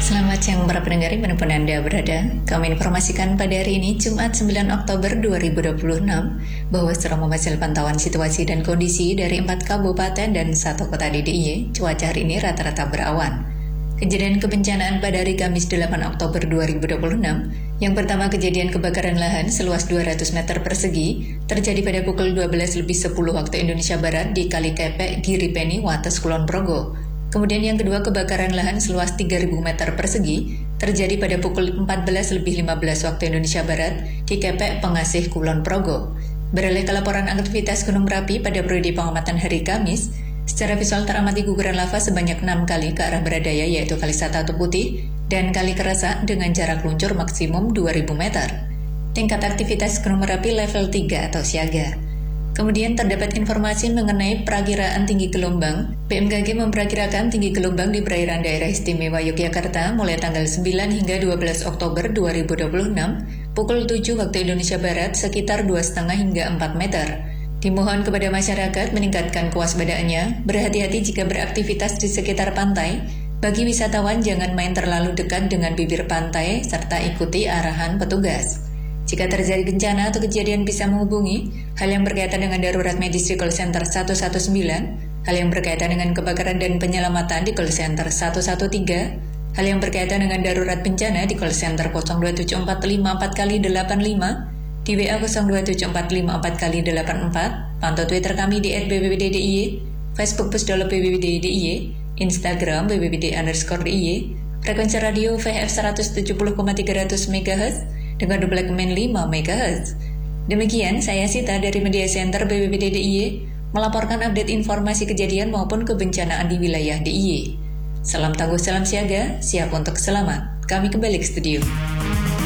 Selamat siang para pendengar dimanapun Anda berada. Kami informasikan pada hari ini Jumat 9 Oktober 2026 bahwa setelah menghasil pantauan situasi dan kondisi dari 4 kabupaten dan 1 kota di DIY, cuaca hari ini rata-rata berawan. Kejadian kebencanaan pada hari Kamis 8 Oktober 2026, yang pertama kejadian kebakaran lahan seluas 200 meter persegi terjadi pada pukul 12:10 waktu Indonesia Barat di Kali Kepek, Giripeni, Wates, Kulon Progo. Kemudian yang kedua kebakaran lahan seluas 3.000 meter persegi terjadi pada pukul 14:15 waktu Indonesia Barat di Kepek, Pengasih, Kulon Progo. Beralih ke laporan aktivitas Gunung Merapi pada periode pengamatan hari Kamis, secara visual teramati guguran lava sebanyak 6 kali ke arah Bradaya, yaitu Kali Satatu Putih dan Kali Kerasa dengan jarak luncur maksimum 2.000 meter. Tingkat aktivitas Gunung Merapi level 3 atau siaga. Kemudian terdapat informasi mengenai perakiraan tinggi gelombang. BMKG memperkirakan tinggi gelombang di perairan daerah istimewa Yogyakarta mulai tanggal 9 hingga 12 Oktober 2026 pukul 7 waktu Indonesia Barat sekitar 2,5 hingga 4 meter. Dimohon kepada masyarakat meningkatkan kewaspadaannya, berhati-hati jika beraktivitas di sekitar pantai. Bagi wisatawan jangan main terlalu dekat dengan bibir pantai serta ikuti arahan petugas. Jika terjadi bencana atau kejadian bisa menghubungi hal yang berkaitan dengan darurat medis di call center 119, hal yang berkaitan dengan kebakaran dan penyelamatan di call center 113, hal yang berkaitan dengan darurat bencana di call center 027454x85, di WA 027454x84, pantau Twitter kami di @bbbddiy, Facebook Pusdolo BBBDIY, Instagram BBBD_DIY, frekuensi radio VHF 170,300 MHz, dengan duplemen 5 MHz. Demikian, saya Sita dari Media Center BBBD DIY melaporkan update informasi kejadian maupun kebencanaan di wilayah DIY. Salam tangguh, salam siaga, siap untuk selamat. Kami kembali ke studio.